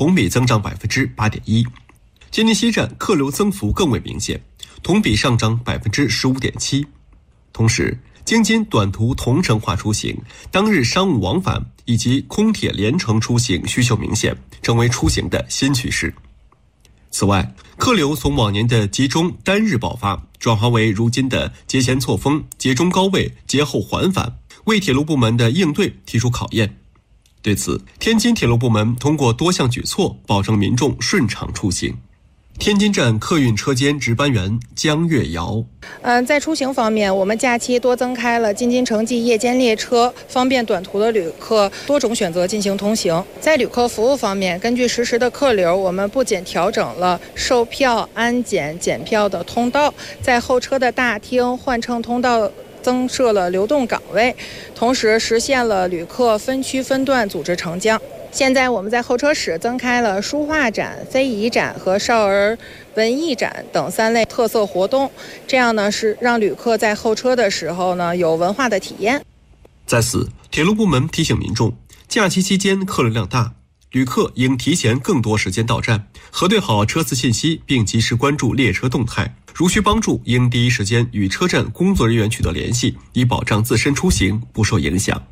同比增长 8.1%。京津西站客流增幅更为明显，同比上涨 15.7%。同时，京津短途同城化出行、当日商务往返以及空铁联程出行需求明显，成为出行的新趋势。此外，客流从往年的集中单日爆发，转化为如今的节前错峰、节中高位、节后缓返，为铁路部门的应对提出考验。对此，天津铁路部门通过多项举措，保证民众顺畅出行。天津站客运车间值班员江月瑶， 在出行方面，我们假期多增开了京津城际夜间列车，方便短途的旅客多种选择进行通行。在旅客服务方面，根据实时的客流，我们不仅调整了售票、安检、检票的通道，在候车的大厅、换乘通道增设了流动岗位，同时实现了旅客分区分段组织乘降。现在我们在候车室增开了书画展、非遗展和少儿文艺展等3类特色活动，这样呢是让旅客在候车的时候呢有文化的体验。 在此，铁路部门提醒民众，假期期间客流量大，旅客应提前更多时间到站，核对好车次信息，并及时关注列车动态。如需帮助，应第一时间与车站工作人员取得联系，以保障自身出行不受影响。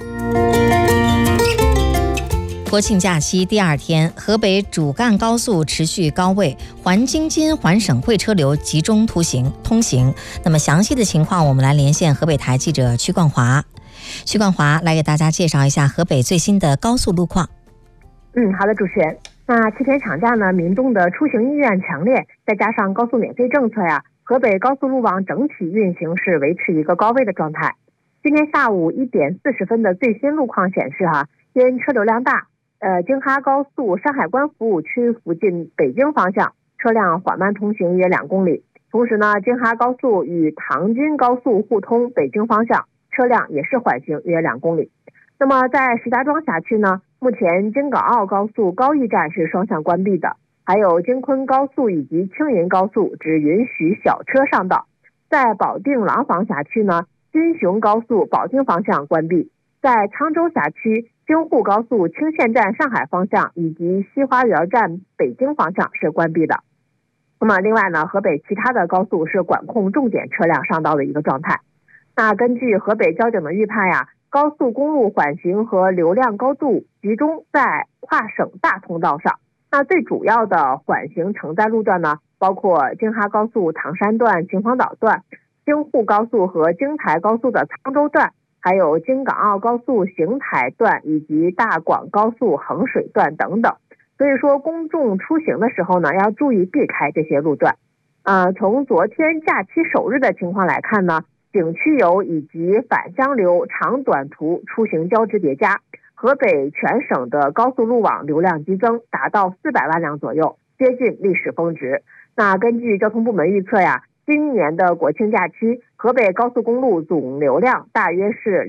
国庆假期第2天，河北主干高速持续高位，环京津、环省会车流集中通行。那么详细的情况，我们来连线河北台记者曲冠华。曲冠华来给大家介绍一下河北最新的高速路况。 好的，主持人。那7天长假呢，民众的出行意愿强烈，再加上高速免费政策呀，河北高速路网整体运行是维持一个高位的状态。今天下午1点40分的最新路况显示因车流量大，京哈高速山海关服务区附近北京方向车辆缓慢通行约2公里。同时呢，京哈高速与唐津高速互通北京方向车辆也是缓行约2公里。那么在石家庄辖区呢，目前京港澳高速高义站是双向关闭的，还有京昆高速以及青银高速只允许小车上道。在保定廊坊辖区呢，金雄高速保定方向关闭。在沧州辖区，京沪高速青县站上海方向以及西花园站北京方向是关闭的。那么另外呢，河北其他的高速是管控重点车辆上道的一个状态。那根据河北交警的预判高速公路缓行和流量高度集中在跨省大通道上。那最主要的缓行承载路段呢，包括京哈高速唐山段、秦皇岛段，京沪高速和京台高速的沧州段，还有京港澳高速邢台段以及大广高速衡水段等等。所以说公众出行的时候呢，要注意避开这些路段。从昨天假期首日的情况来看呢，景区游以及返乡流长短途出行交织叠加，河北全省的高速路网流量激增，达到400万辆左右，接近历史峰值。那根据交通部门预测今年的国庆假期，河北高速公路总流量大约是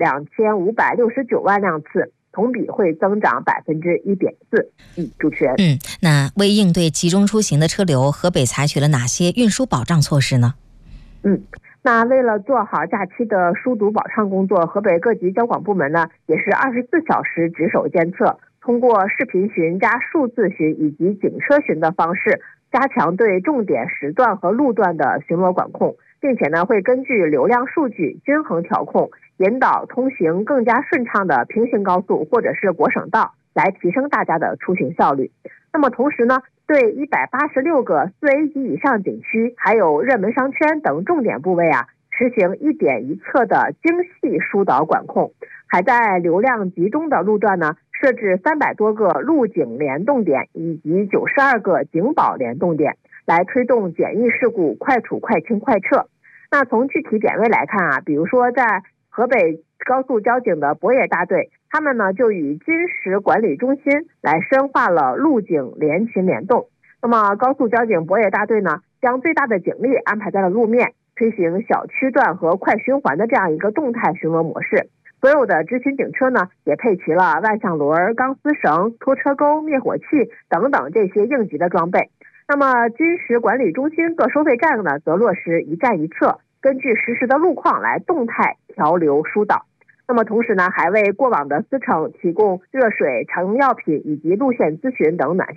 2569万辆次，同比会增长 1.4%。主持人。 那为应对集中出行的车流，河北采取了哪些运输保障措施呢？ 那为了做好假期的疏堵保畅工作，河北各级交管部门呢也是24小时值守监测，通过视频巡加数字巡以及警车巡的方式，加强对重点时段和路段的巡逻管控，并且呢会根据流量数据均衡调控，引导通行更加顺畅的平行高速或者是国省道，来提升大家的出行效率。那么同时呢，对186个4A 级以上景区还有热门商圈等重点部位实行1点1侧的精细疏导管控，还在流量集中的路段呢设置300多个路警联动点以及92个警保联动点，来推动简易事故快处快清快撤。那从具体点位来看比如说在河北高速交警的博野大队，他们呢就与金石管理中心来深化了路警联勤联动。那么高速交警博野大队呢，将最大的警力安排在了路面，推行小区段和快循环的这样一个动态巡逻模式。所有的执勤警车呢，也配齐了万向轮、钢丝绳、拖车钩、灭火器等等这些应急的装备。那么金石管理中心各收费站呢，则落实一站一侧，根据实时的路况来动态调流疏导。那么同时呢，还为过往的司乘提供热水、常用药品以及路线咨询等暖